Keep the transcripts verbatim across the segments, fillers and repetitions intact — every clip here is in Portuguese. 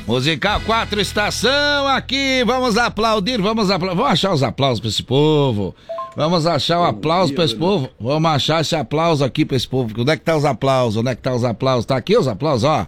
Musical quatro Estação aqui, vamos aplaudir, vamos aplaudir, vamos achar os aplausos pra esse povo, vamos achar o aplauso pra esse povo, vamos achar esse aplauso aqui pra esse povo, onde é que tá os aplausos, onde é que tá os aplausos, tá aqui os aplausos, ó.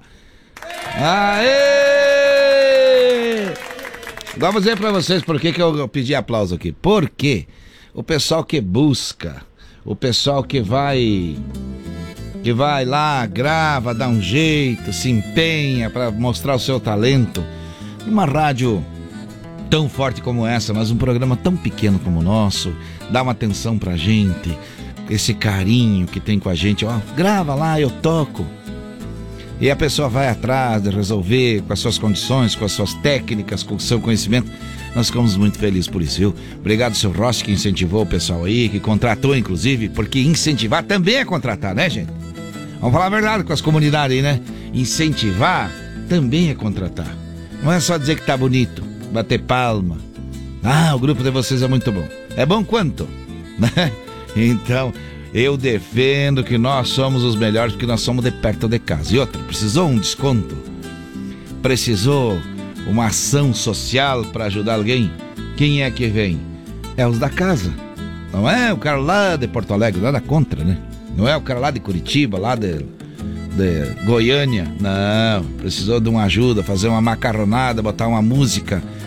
Aê! Vamos dizer pra vocês por que que eu pedi aplauso aqui, porque o pessoal que busca, o pessoal que vai... que vai lá, grava, dá um jeito, se empenha para mostrar o seu talento. Uma rádio tão forte como essa, mas um programa tão pequeno como o nosso, dá uma atenção pra gente, esse carinho que tem com a gente, ó, grava lá, eu toco. E a pessoa vai atrás de resolver com as suas condições, com as suas técnicas, com o seu conhecimento. Nós ficamos muito felizes por isso, viu? Obrigado, seu Rossi, que incentivou o pessoal aí, que contratou, inclusive, porque incentivar também é contratar, né, gente? Vamos falar a verdade com as comunidades aí, né? Incentivar também é contratar. Não é só dizer que tá bonito, bater palma. Ah, o grupo de vocês é muito bom. É bom quanto? Então, eu defendo que nós somos os melhores porque nós somos de perto de casa. E outra, precisou um desconto? Precisou uma ação social para ajudar alguém? Quem é que vem? É os da casa. Não é o cara lá de Porto Alegre, nada contra, né? Não é o cara lá de Curitiba, lá de, de Goiânia. Não, precisou de uma ajuda, fazer uma macarronada, botar uma música